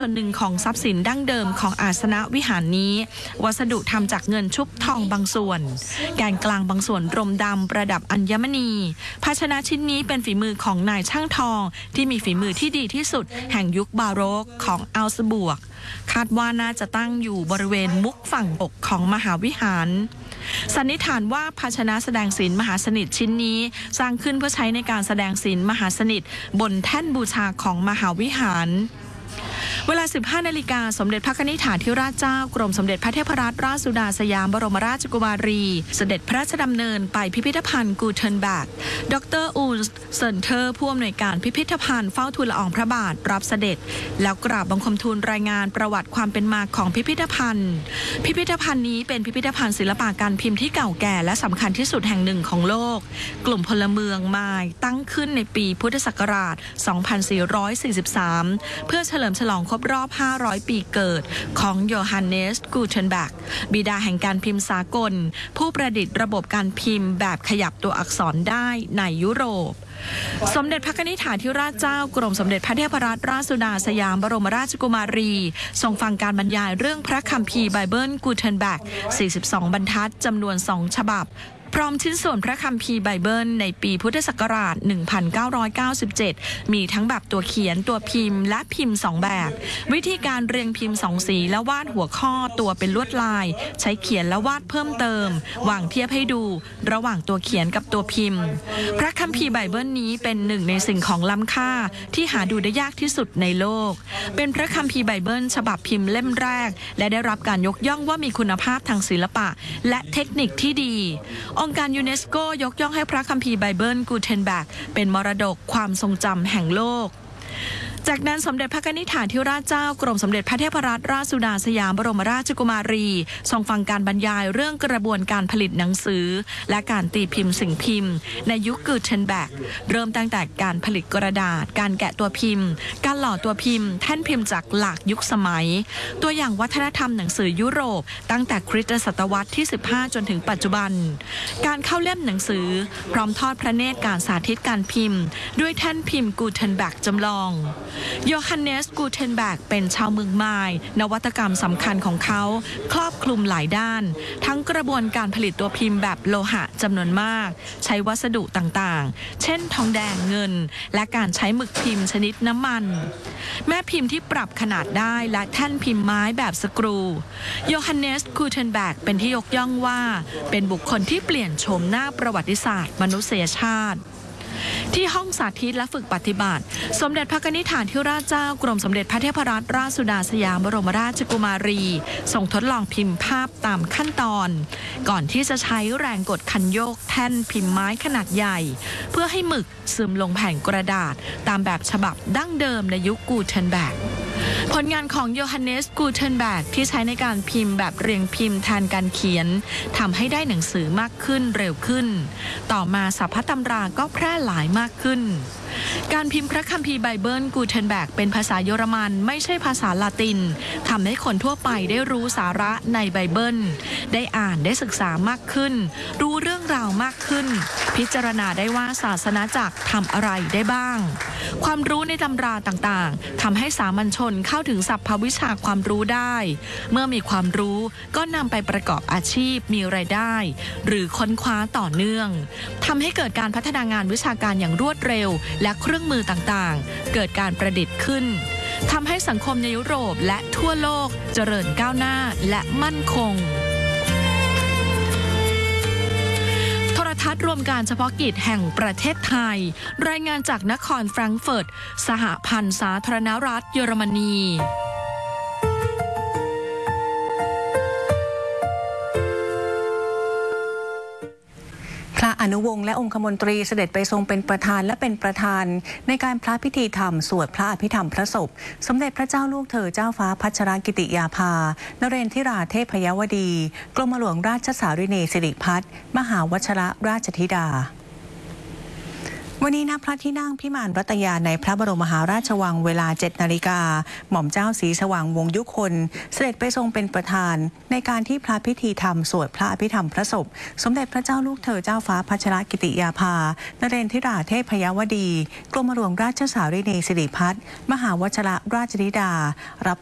ส่วนหนึ่งของทรัพย์สินดั้งเดิมของอาสนะวิหารนี้วัสดุทำจากเงินชุบทองบางส่วนแกนกลางบางส่วนรมดำประดับอัญมณีภาชนะชิ้นนี้เป็นฝีมือของนายช่างทองที่มีฝีมือที่ดีที่สุดแห่งยุคบาโรกของอัลสบวกคาดว่าน่าจะตั้งอยู่บริเวณมุกฝั่งอกของมหาวิหารสันนิษฐานว่าภาชนะแสดงศีลมหาสนิทชิ้นนี้สร้างขึ้นเพื่อใช้ในการแสดงศีลมหาสนิทบนแท่นบูชาของมหาวิหารเวลา 15 นาฬิกาสมเด็จพระนิธิถาธิราชเจ้ากรมสมเด็จพระเทพรัตนราชสุดาสยามบรมราชกุมารีเสด็จพระราชดำเนินไปพิพิธภัณฑ์กูเทนแบกดร.อูลส์เซนเทอร์ผู้อำนวยการพิพิธภัณฑ์เฝ้าทูลละอองพระบาทรับเสด็จแล้วกราบบังคมทูลรายงานประวัติความเป็นมาของพิพิธภัณฑ์นี้เป็นพิพิธภัณฑ์ศิลปะการพิมพ์ที่เก่าแก่และสำคัญที่สุดแห่งหนึ่งของโลกกลุ่มพลเมืองมายตั้งขึ้นในปีพุทธศักราช 2443 เพื่อเฉลิมฉลองครบรอบ 500 ปีเกิดของโยฮันเนส กูเทนแบกบิดาแห่งการพิมพ์สากลผู้ประดิษฐ์ระบบการพิมพ์แบบขยับตัวอักษรได้ในยุโรปสมเด็จพระนิธิถาธิราชเจ้ากรมสมเด็จพระเทพรัตนราชสุดาสยามบรมราชกุมารีทรงฟังการบรรยายเรื่องพระคัมภีร์ไบเบิลกูเทนแบก 42 บรรทัดจำนวน 2 ฉบับพร้อมชิ้นส่วนพระคัมภีร์ไบเบิลในปีพุทธศักราช 1997 มีทั้งแบบตัวเขียนตัวพิมพ์และพิมพ์2แบบวิธีการเรียงพิมพ์2สีและวาดหัวข้อตัวเป็นลวดลายใช้เขียนและวาดเพิ่มเติมวางเทียบให้ดูระหว่างตัวเขียนกับตัวพิมพ์พระคัมภีร์ไบเบิลนี้เป็นหนึ่งในสิ่งของล้ำค่าที่หาดูได้ยากที่สุดในโลกเป็นพระคัมภีร์ไบเบิลฉบับพิมพ์เล่มแรกและได้รับการยกย่องว่ามีคุณภาพทางศิลปะและเทคนิคที่ดีองค์การยูเนสโกยกย่องให้พระคัมภีร์ไบเบิลกูเทนแบกเป็นมรดกความทรงจำแห่งโลกจากนั้นสมเด็จพระนิธิถาธิราชเจ้ากรมสมเด็จพระเทพรัตนราชสุดาสยามบรมราชกุมารีทรงฟังการบรรยายเรื่องกระบวนการผลิตหนังสือและการตีพิมพ์สิ่งพิมพ์ในยุคกูเทนแบกเริ่มตั้งแต่การผลิตกระดาษการแกะตัวพิมพ์การหล่อตัวพิมพ์แท่นพิมพ์จากหลากยุคสมัยตัวอย่างวัฒนธรรมหนังสือยุโรปตั้งแต่คริสตศตวรรษที่ 15 จนถึงปัจจุบันการเข้าเล่มหนังสือพร้อมทอดพระเนตรการสาธิตการพิมพ์ด้วยแท่นพิมพ์กูเทนแบกจำลองโยฮันเนส กูเทนแบกเป็นชาวเมืองไมล์นวัตกรรมสำคัญของเขาครอบคลุมหลายด้านทั้งกระบวนการผลิตตัวพิมพ์แบบโลหะจำนวนมากใช้วัสดุต่างๆเช่นทองแดงเงินและการใช้หมึกพิมพ์ชนิดน้ำมันแม่พิมพ์ที่ปรับขนาดได้และแท่นพิมพ์ไม้แบบสกรูโยฮันเนส กูเทนแบกเป็นที่ยกย่องว่าเป็นบุคคลที่เปลี่ยนโฉมหน้าประวัติศาสตร์มนุษยชาติที่ห้องสาธิตและฝึกปฏิบัติสมเด็จพระนิธิถาธิราชเจ้ากรมสมเด็จพระเทพรัตนราชสุดาสยามบรมราชกุมารีทรงทดลองพิมพ์ภาพตามขั้นตอนก่อนที่จะใช้แรงกดคันโยกแท่นพิมพ์ไม้ขนาดใหญ่เพื่อให้หมึกซึมลงแผ่นกระดาษตามแบบฉบับดั้งเดิมในยุคกูเทนแบกผลงานของโยฮันเนส กูเทนแบกที่ใช้ในการพิมพ์แบบเรียงพิมพ์แทนการเขียนทำให้ได้หนังสือมากขึ้นเร็วขึ้นต่อมาสรรพตำราก็แพร่หลายมากขึ้นการพิมพ์พระคัมภีร์ไบเบิลกูเทนแบกเป็นภาษาเยอรมันไม่ใช่ภาษาลาตินทำให้คนทั่วไปได้รู้สาระในไบเบิลได้อ่านได้ศึกษามากขึ้นรู้เรื่องราวมากขึ้นพิจารณาได้ว่าศาสนาจักรทำอะไรได้บ้างความรู้ในตำราต่างๆทำให้สามัญชนเข้าถึงสรรพวิชาความรู้ได้เมื่อมีความรู้ก็นำไปประกอบอาชีพมีรายได้หรือค้นคว้าต่อเนื่องทำให้เกิดการพัฒนางานวิชาการอย่างรวดเร็วและเครื่องมือต่างๆเกิดการประดิษฐ์ขึ้นทำให้สังคมในยุโรปและทั่วโลกเจริญก้าวหน้าและมั่นคงโทรทัศน์รวมการเฉพาะกิจแห่งประเทศไทยรายงานจากนครแฟรงก์เฟิร์ตสหพันธ์สาธารณรัฐเยอรมนีพระอนุวงศ์และองคมนตรีเสด็จไปทรงเป็นประธานและเป็นประธานในการพระพิธีธรรมสวดพระอภิธรรมพระศพสมเด็จพระเจ้าลูกเธอเจ้าฟ้าพัชรกิติยาภานเรนทิราเทพยวดีกรมหลวงราชสารินีสิริพัฒน์มหาวชรราชธิดาวันนี้ณพระที่นั่งพิมานรัตยาในพระบรมมหาราชวังเวลา 7 นาฬิกาหม่อมเจ้าศรีสว่างวงศ์ยุคนเสด็จไปทรงเป็นประธานในการที่พระพิธีธรรมสวดพระอภิธรรมพระศพสมเด็จพระเจ้าลูกเธอเจ้าฟ้าพัชรกิติยาภานเรนทิราเทพยวดีกรมหลวงราชสารินีสิริพัฒน์มหาวชรราชธิดารับ